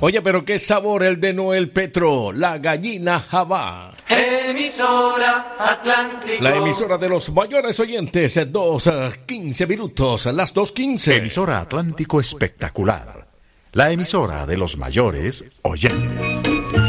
Oye, pero qué sabor el de Noel Petro, la gallina Jabá. Emisora Atlántico. La emisora de los mayores oyentes, 2:15 minutos, las 2:15. Emisora Atlántico Espectacular. La emisora de los mayores oyentes.